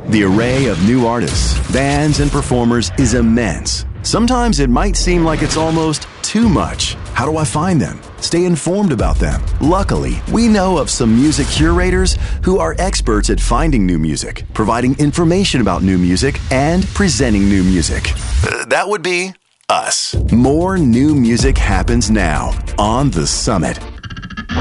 The array of new artists, bands, and performers is immense. Sometimes it might seem like it's almost too much. How do I find them? Stay informed about them. Luckily, we know of some music curators who are experts at finding new music, providing information about new music, and presenting new music. That would be us. More new music happens now on The Summit.